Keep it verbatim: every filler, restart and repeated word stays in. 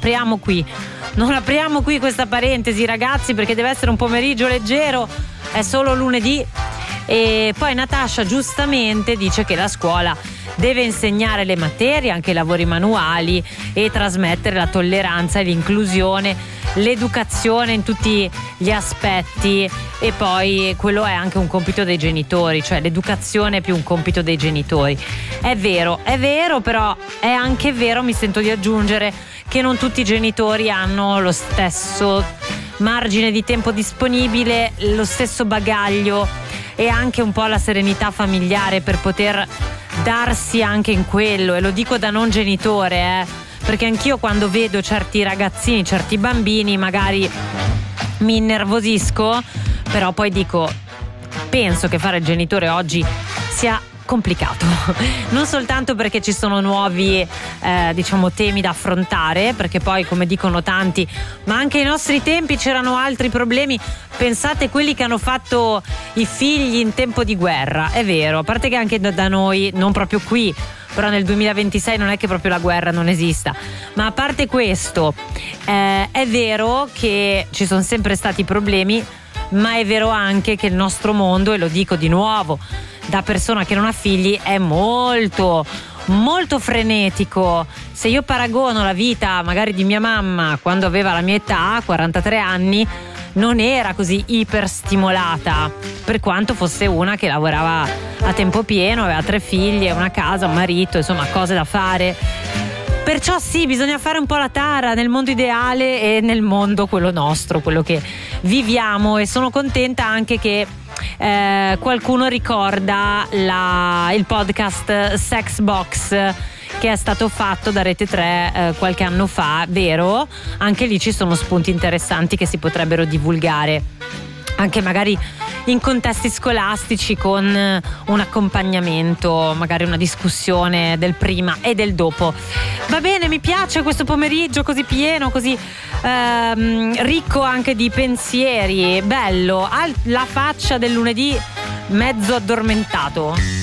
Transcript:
apriamo qui, non apriamo qui questa parentesi, ragazzi, perché deve essere un pomeriggio leggero, è solo lunedì. E poi Natascia giustamente dice che la scuola deve insegnare le materie, anche i lavori manuali, e trasmettere la tolleranza e l'inclusione, l'educazione in tutti gli aspetti. E poi quello è anche un compito dei genitori, cioè l'educazione è più un compito dei genitori. È vero, è vero, però è anche vero, mi sento di aggiungere, che non tutti i genitori hanno lo stesso margine di tempo disponibile, lo stesso bagaglio e anche un po' la serenità familiare per poter darsi anche in quello. E lo dico da non genitore, eh, perché anch'io quando vedo certi ragazzini, certi bambini, magari mi innervosisco, però poi dico, penso che fare il genitore oggi sia complicato, non soltanto perché ci sono nuovi eh, diciamo temi da affrontare, perché poi, come dicono tanti, ma anche ai nostri tempi c'erano altri problemi. Pensate quelli che hanno fatto i figli in tempo di guerra, è vero, a parte che anche da, da noi, non proprio qui, però nel duemilaventisei non è che proprio la guerra non esista, ma a parte questo eh, è vero che ci sono sempre stati problemi, ma è vero anche che il nostro mondo, e lo dico di nuovo da persona che non ha figli, è molto molto frenetico. Se io paragono la vita magari di mia mamma quando aveva la mia età, quarantatré anni, non era così iperstimolata, per quanto fosse una che lavorava a tempo pieno, aveva tre figlie, una casa, un marito, insomma cose da fare. Perciò sì, bisogna fare un po' la tara nel mondo ideale e nel mondo quello nostro, quello che viviamo. E sono contenta anche che eh, qualcuno ricorda la, il podcast Sex Box che è stato fatto da Rete tre eh, qualche anno fa, vero? Anche lì ci sono spunti interessanti che si potrebbero divulgare, anche magari in contesti scolastici, con un accompagnamento, magari una discussione del prima e del dopo. Va bene, mi piace questo pomeriggio così pieno, così ehm, ricco anche di pensieri, bello, la faccia del lunedì mezzo addormentato.